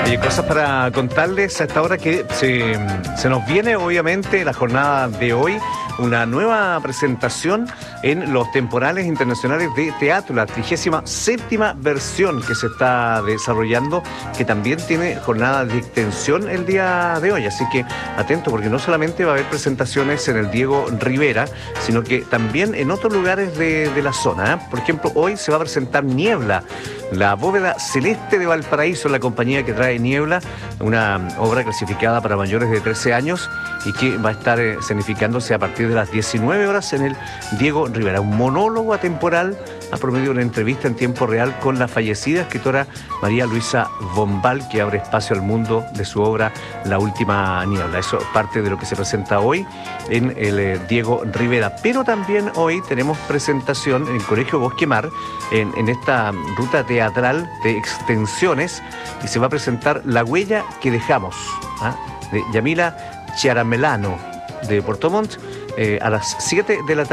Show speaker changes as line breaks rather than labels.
Oye, cosas para contarles a esta hora que se nos viene obviamente la jornada de hoy, una nueva presentación en los temporales internacionales de teatro, la 37ª versión que se está desarrollando, que también tiene jornada de extensión el día de hoy, así que atento porque no solamente va a haber presentaciones en el Diego Rivera, sino que también en otros lugares de la zona, ¿eh? Por ejemplo, hoy se va a presentar Niebla, la bóveda celeste de Valparaíso, la compañía que trae Niebla, una obra clasificada para mayores de 13 años y que va a estar escenificándose a partir de las 19 horas en el Diego Rivera. Un monólogo atemporal a promedio de una entrevista en tiempo real con la fallecida escritora María Luisa Bombal, que abre espacio al mundo de su obra La Última Niebla. Eso es parte de lo que se presenta hoy en el Diego Rivera. Pero también hoy tenemos presentación en el Colegio Bosque Mar, en esta ruta teatral de extensiones, y se va a presentar La Huella que Dejamos, de Yamila Chiaramelano de Puerto Montt, a las 7 de la tarde.